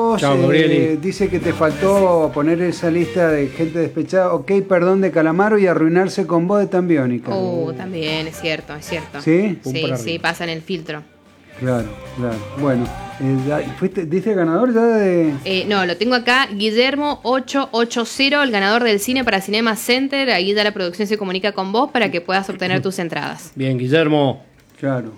vos. Chao, Gabrieli. Dice que te faltó poner esa lista de gente despechada. Ok, perdón de Calamaro y Arruinarse con vos de Tambiónica. También, es cierto. ¿Sí? Sí, pasa en el filtro. Claro. Bueno, ¿diste el ganador ya de...? No, lo tengo acá, Guillermo 880, el ganador del cine para Cinema Center. Ahí ya la producción se comunica con vos para que puedas obtener tus entradas. Bien, Guillermo. Claro.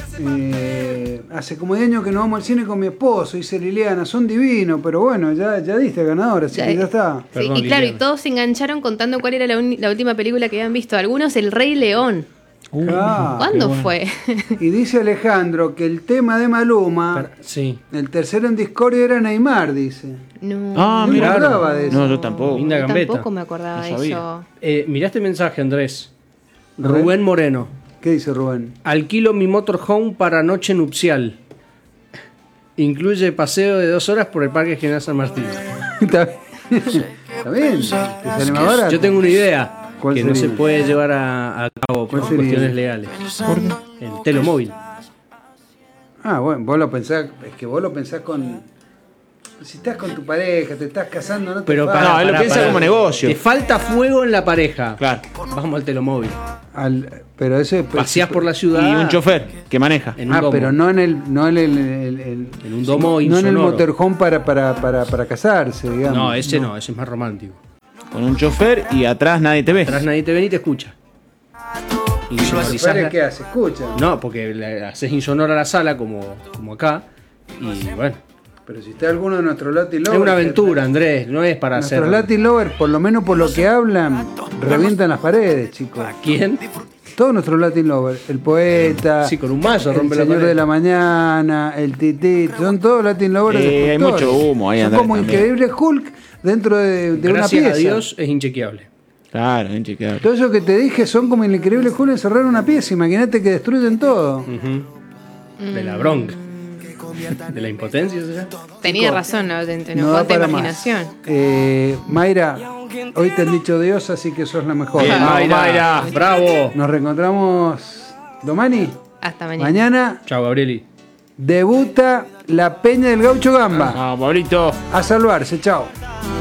Hace como 10 años que no vamos al cine con mi esposo, dice Liliana, son divinos, pero bueno, ya diste el ganador, así que ya está. Sí, Perdón, y claro, Liliana. y todos se engancharon contando cuál era la última película que habían visto. Algunos, El Rey León. ¿Cuándo fue? Y dice Alejandro que el tema de Maluma, Sí. el tercero en discordia era Neymar, dice. No, No me mirá. acordaba de eso. No, yo tampoco. Linda yo gambeta. tampoco me acordaba No de sabía. eso. Mirá este mensaje, Andrés. Rubén. Rubén Moreno. ¿Qué dice Rubén? Alquilo mi motorhome para noche nupcial. Incluye paseo de 2 horas por el Parque General San Martín. Está bien, te sale más barato. Yo tengo una idea ¿Cuál que no sería? se puede llevar a cabo por ¿Cuál sería? cuestiones legales. El telomóvil. Bueno, vos lo pensás con... Si estás con tu pareja, te estás casando, no te Pero pasa. No, él lo piensa como negocio. Te falta fuego en la pareja. Claro. Vamos al telomóvil. Pero ese... Paseás por la ciudad. Y un chofer que maneja. En un domo. pero no en el En un domo no en el insonoro. motorhome para casarse, digamos. No, ese es más romántico. Con un chofer y atrás nadie te ve. Atrás nadie te ve ni te escucha. Y ¿Los sonorizás choferes la- qué hace? Escucha. No, porque le haces insonora la sala como acá. Y bueno, Pero si está alguno de nuestros Latin es lovers... una aventura, Andrés. No es para hacer. Nuestros Latin lovers, por lo menos por lo que hablan, revientan las paredes, chicos. ¿Quién? Todos nuestros Latin lovers. El poeta... Sí, con un mazo el rompe la señor pared. de la mañana, el tití, son todos Latin lovers. Hay destructores. mucho humo ahí, Son Andrés, como también. Increíble Hulk dentro de una Gracias pieza. a Dios es inchequeable. Claro, bien chequeado. Todo eso que te dije son como el Increíble Hulk encerrar una pieza. Imagínate que destruyen todo. De la bronca. De la impotencia, ¿será? Tenía razón, no, No da cuánta para imaginación. más. Mayra, hoy te han dicho Dios, así que sos la mejor. Bien, Vamos, Mayra. Mayra. Bravo. Nos reencontramos, Domani. Hasta mañana. Mañana Chao, Gabrieli. debuta la Peña del Gaucho Gamba. Vamos, Pablito. A salvarse, chao.